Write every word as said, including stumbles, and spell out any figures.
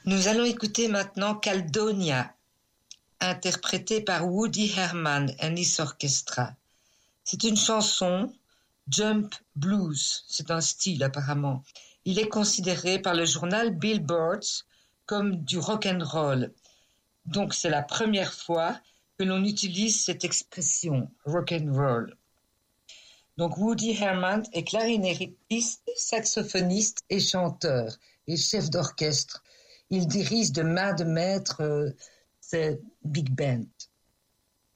Nous allons écouter maintenant Caledonia, interprétée par Woody Herman and his Orchestra. C'est une chanson, jump blues, c'est un style apparemment. Il est considéré par le journal Billboard comme du rock and roll. Donc c'est la première fois que l'on utilise cette expression, rock and roll. Donc Woody Herman est clarinettiste, saxophoniste et chanteur et chef d'orchestre. Il dirige de main de maître euh, ces big bands.